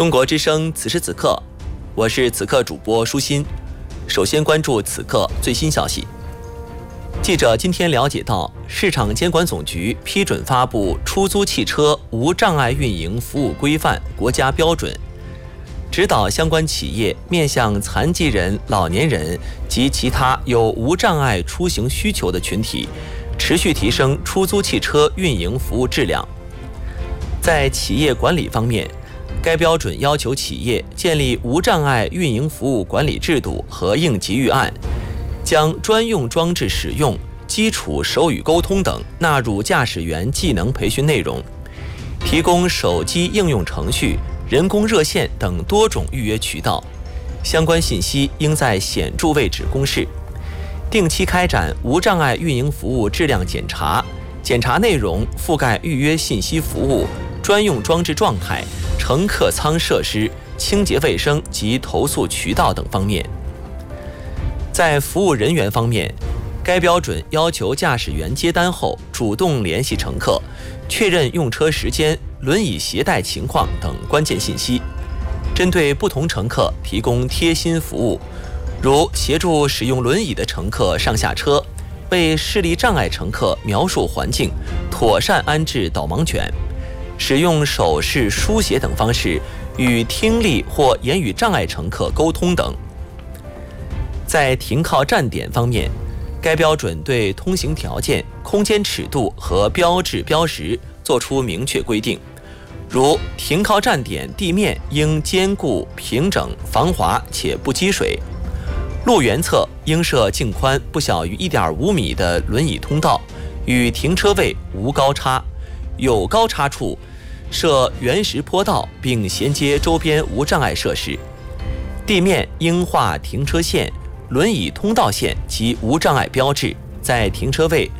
中国之声此时此刻，我是此刻主播舒心。首先关注此刻最新消息。记者今天了解到，市场监管总局批准发布《出租汽车无障碍运营服务规范》国家标准，指导相关企业面向残疾人、老年人及其他有无障碍出行需求的群体，持续提升出租汽车运营服务质量。在企业管理方面，该标准要求企业建立无障碍运营服务管理制度和应急预案，将专用装置使用、基础手语沟通等纳入驾驶员技能培训内容，提供手机应用程序、人工热线等多种预约渠道，相关信息应在显著位置公示。定期开展无障碍运营服务质量检查，检查内容覆盖预约信息服务、专用装置状态、乘客舱设施、清洁卫生及投诉渠道等方面。在服务人员方面，该标准要求驾驶员接单后主动联系乘客，确认用车时间、轮椅携带情况等关键信息，针对不同乘客提供贴心服务，如协助使用轮椅的乘客上下车，为视力障碍乘客描述环境，妥善安置导盲犬，使用手势、书写等方式与听力或言语障碍乘客沟通等。在停靠站点方面，该标准对通行条件、空间尺度和标志标识作出明确规定，如停靠站点地面应坚固、平整、防滑且不积水，路缘侧应设径宽不小于 1.5 米的轮椅通道，与停车位无高差，有高差处设原石坡道并衔接周边无障碍设施，地面应画停车线、轮椅通道线及无障碍标志，在停车位